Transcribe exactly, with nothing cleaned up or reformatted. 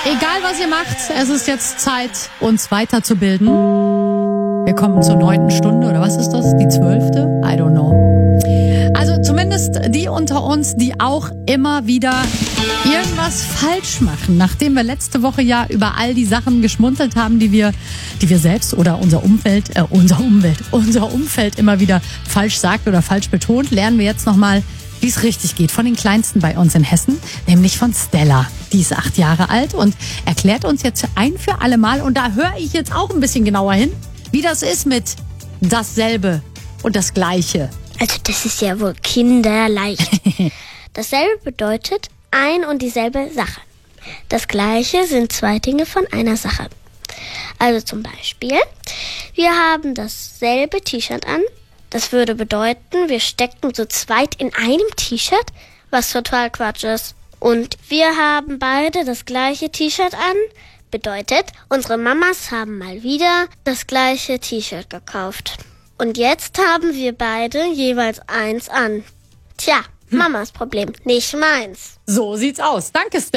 Egal, was ihr macht, es ist jetzt Zeit, uns weiterzubilden. Wir kommen zur neunten Stunde, oder was ist das? Die zwölfte? I don't know. Also zumindest die unter uns, die auch immer wieder irgendwas falsch machen. Nachdem wir letzte Woche ja über all die Sachen geschmunzelt haben, die wir, die wir selbst oder unser Umfeld, äh, unser Umwelt, unser Umfeld immer wieder falsch sagt oder falsch betont, lernen wir jetzt nochmal, wie es richtig geht, von den Kleinsten bei uns in Hessen, nämlich von Stella. Die ist acht Jahre alt und erklärt uns jetzt ein für alle Mal, und da höre ich jetzt auch ein bisschen genauer hin, wie das ist mit dasselbe und das Gleiche. Also das ist ja wohl kinderleicht. Dasselbe bedeutet ein und dieselbe Sache. Das Gleiche sind zwei Dinge von einer Sache. Also zum Beispiel, wir haben dasselbe T-Shirt an. Das würde bedeuten, wir stecken zu zweit in einem T-Shirt, was total Quatsch ist. Und wir haben beide das gleiche T-Shirt an. Bedeutet, unsere Mamas haben mal wieder das gleiche T-Shirt gekauft. Und jetzt haben wir beide jeweils eins an. Tja, Mamas Problem, nicht meins. So sieht's aus. Danke, Stella.